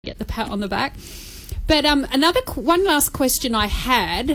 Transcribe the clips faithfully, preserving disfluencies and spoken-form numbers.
get the pat on the back. But um, another one last question I had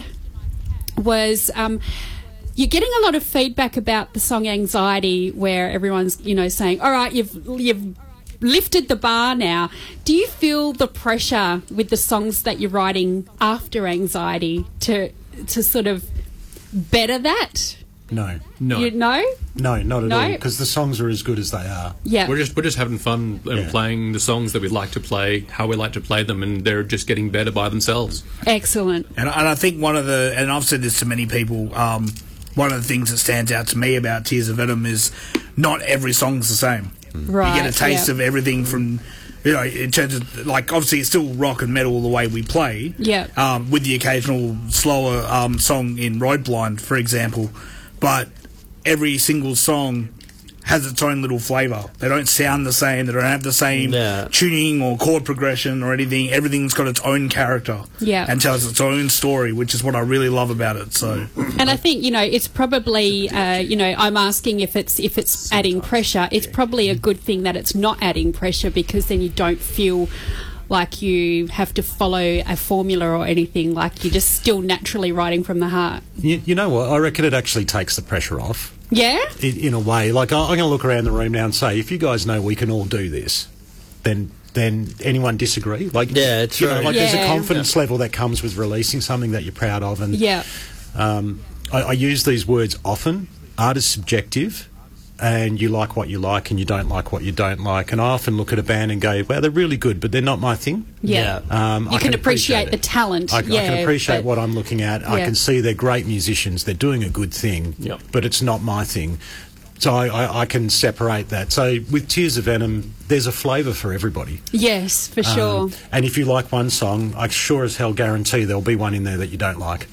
was um, you're getting a lot of feedback about the song Anxiety, where everyone's you know saying, "All right, you've you've lifted the bar now." Do you feel the pressure with the songs that you're writing after Anxiety to to sort of better that? No, no, you, no, no, not at no? all. Because the songs are as good as they are. Yeah, we're just we're just having fun and Yeah. playing the songs that we like to play, how we like to play them, and they're just getting better by themselves. Excellent. And, and I think one of the, and I've said this to many people, um, one of the things that stands out to me about Tears of Venom is not every song's the same. Right. You get a taste yeah. of everything from, you know, in terms of, like, obviously it's still rock and metal the way we play. Yeah. Um, with the occasional slower um, song in Road Blind, for example. But every single song has its own little flavour. They don't sound the same. They don't have the same Yeah. tuning or chord progression or anything. Everything's got its own character. Yeah. And tells its own story, which is what I really love about it. So, And I think you know it's probably uh, you know I'm asking if it's if it's adding pressure. It's probably a good thing that it's not adding pressure, because then you don't feel like you have to follow a formula or anything. Like you're just still naturally writing from the heart. You, you know what? I reckon it actually takes the pressure off. Yeah. In, in a way, like I, I'm going to look around the room now and say, if you guys know we can all do this, then then anyone disagree? Like, Yeah, it's you know, right. like there's a Yeah. confidence level that comes with releasing something that you're proud of, and Yeah. um, I, I use these words often. Art is subjective, and you like what you like, and you don't like what you don't like. And I often look at a band and go, "Well, they're really good, but they're not my thing." Yeah. Um, You I can appreciate it. the talent. I, yeah, I can appreciate but- what I'm looking at. I Yeah. can see they're great musicians. They're doing a good thing, Yep. but it's not my thing. So I, I, I can separate that. So with Tears of Venom, there's a flavour for everybody. Yes, for sure. Um, and if you like one song, I sure as hell guarantee there'll be one in there that you don't like.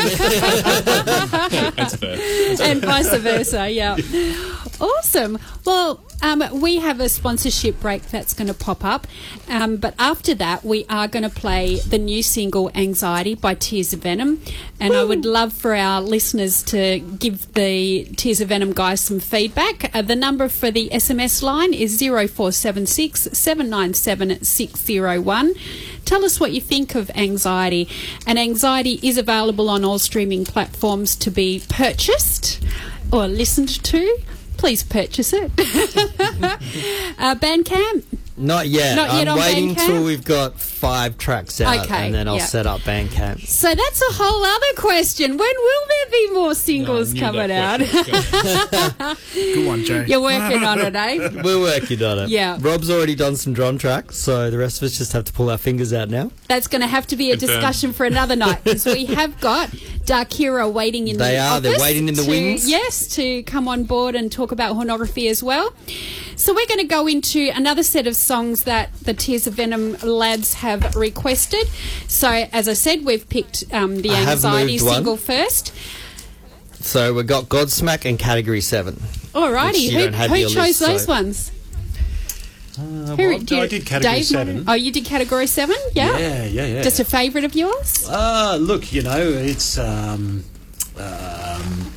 That's fair. And vice versa, yeah. Awesome. Well, um, we have a sponsorship break that's going to pop up, um, but after that we are going to play the new single Anxiety by Tears of Venom, and I would love for our listeners to give the Tears of Venom guys some feedback. Uh, the number for the S M S line is zero four seven six, seven nine seven, six zero one. Tell us what you think of Anxiety. And Anxiety is available on all streaming platforms to be purchased or listened to. Please purchase it. uh, Bandcamp? Not yet. Not yet I'm on waiting Bandcamp? till we've got five tracks out, Okay, and then I'll yeah. set up Bandcamp. So that's a whole other question. When will there be more singles No, I knew coming that out? question. good one, Jay. You're working on it, eh? We're working on it. Yeah. Rob's already done some drum tracks, so the rest of us just have to pull our fingers out now. That's going to have to be a Confirmed. discussion for another night, because we have got Dark Hero waiting in They the are, they're office waiting in the to- wings. Yes, to come on board and talk about pornography as well. So we're going to go into another set of songs that the Tears of Venom lads have requested. So, as I said, we've picked um, the I have Anxiety moved one. single first. So we've got Godsmack and Category seven. Alrighty, Which you who, don't have who your chose list, those so- ones? Uh, Who- well, do you- I did Category Dave seven. nominated- Oh, you did Category seven? Yeah. Yeah, yeah, yeah. Just a favourite of yours? Uh, look, you know, it's um, um,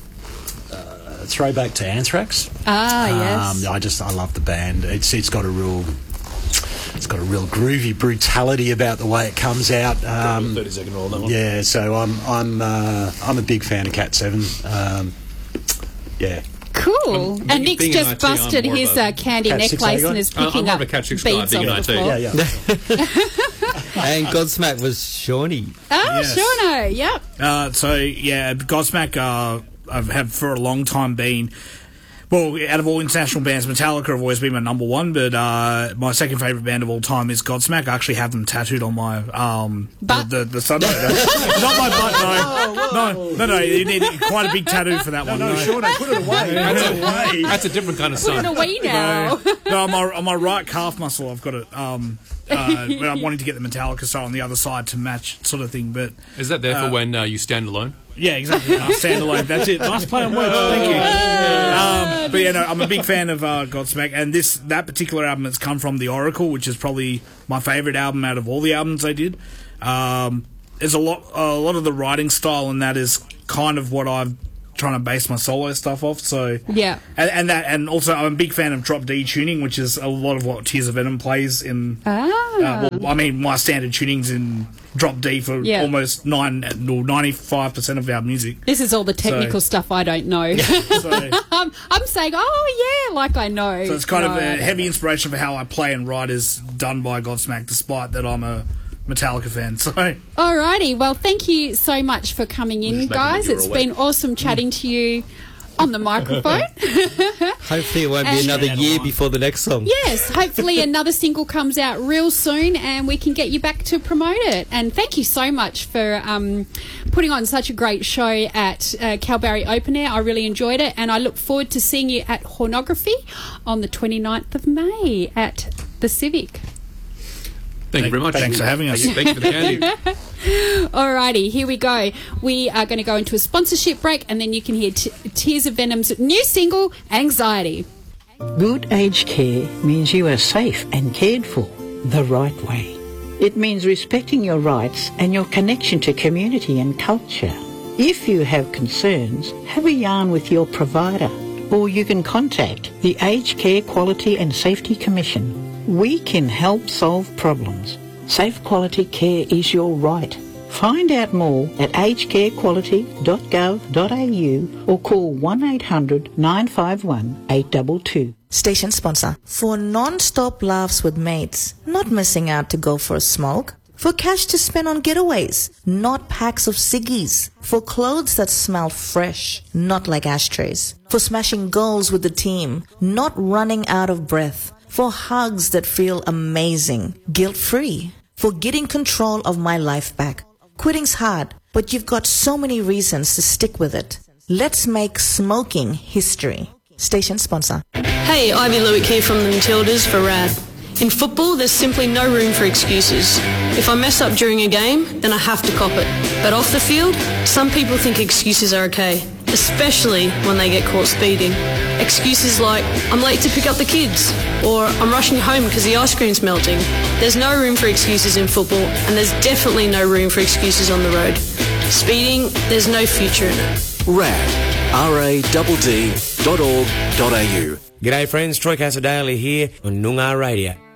uh, throwback to Anthrax. Ah, yes. Um, I just, I love the band. It's, it's got a real, it's got a real groovy brutality about the way it comes out. Um, thirty second roll, that one. yeah, so I'm, I'm, uh, I'm a big fan of Cat Seven. Um, yeah. Cool. Um, and Nick's being an just I T, I'm busted more of his a uh, candy Cat six necklace A and guy. is Uh, I'm picking more up of a Cat six guy, beads being off an the I T. floor. Yeah, yeah. And Godsmack was Shawnee. Oh, Yes. Shauno, yep. Uh, so, yeah, Godsmack, uh, I've have for a long time been, well, out of all international bands, Metallica have always been my number one, but uh, my second favourite band of all time is Godsmack. I actually have them tattooed on my, um, Butt? the, the, the sun. Not my butt, no. No, no, no, you need quite a big tattoo for that one. No, sure, they put it away. That's Put it away. a, that's a different kind of Put it sun. away now. No, on my, on my right calf muscle, I've got it, um, uh, but I'm wanting to get the Metallica style on the other side to match sort of thing, but Is that there for Uh, when uh, you stand alone? yeah, exactly. Uh, standalone. That's it. Nice play on words. Thank you. Um, but yeah, no, I'm a big fan of uh, Godsmack, and this that particular album has come from The Oracle, which is probably my favourite album out of all the albums they did. Um, there's a lot, a lot of the writing style, and that is kind of what I've trying to base my solo stuff off. So Yeah. and, and that, and also I'm a big fan of drop D tuning, which is a lot of what Tears of Venom plays in. Ah. Uh, well, I mean, my standard tuning's in drop D for Yeah. almost nine, no, ninety-five percent of our music. This is all the technical So- stuff I don't know. So, um, I'm saying, oh, yeah, like I know. so it's kind No, of I a don't heavy know. inspiration for how I play and write is done by Godsmack, despite that I'm a Metallica fan. So Alrighty, well, thank you so much for coming in, just making guys. you It's awake. been awesome chatting to you on the microphone. Hopefully, it won't be And- another year before the next song. Yes, hopefully another single comes out real soon and we can get you back to promote it. And thank you so much for um, putting on such a great show at uh, Kalbarri Open Air. I really enjoyed it and I look forward to seeing you at Hornography on the twenty-ninth of May at the Civic. Thank you very much. Thanks for having us. Thank you for the candy. Alrighty, here we go. We are going to go into a sponsorship break and then you can hear T- Tears of Venom's new single, Anxiety. Good aged care means you are safe and cared for the right way. It means respecting your rights and your connection to community and culture. If you have concerns, have a yarn with your provider, or you can contact the Aged Care Quality and Safety Commission. We can help solve problems. Safe quality care is your right. Find out more at aged care quality dot gov dot a u or call one eight hundred nine five one eight two two. Station sponsor. For non-stop laughs with mates, not missing out to go for a smoke. For cash to spend on getaways, not packs of ciggies. For clothes that smell fresh, not like ashtrays. For smashing goals with the team, not running out of breath. For hugs that feel amazing, guilt-free. For getting control of my life back. Quitting's hard, but you've got so many reasons to stick with it. Let's make smoking history. Station sponsor. Hey, Ivy Lewick here from the Matildas for R A D. In football, there's simply no room for excuses. If I mess up during a game, then I have to cop it. But off the field, some people think excuses are okay, especially when they get caught speeding. Excuses like, I'm late to pick up the kids, or I'm rushing home because the ice cream's melting. There's no room for excuses in football, and there's definitely no room for excuses on the road. Speeding, there's no future in it. R A D, R A D D dot org dot A U. G'day friends, Troy Casadale here on Noongar Radio.